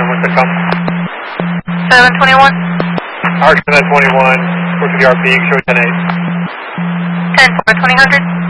what's the come? 721. Arc 21, 4 to the RP, show 10-8. 10 4, 2000.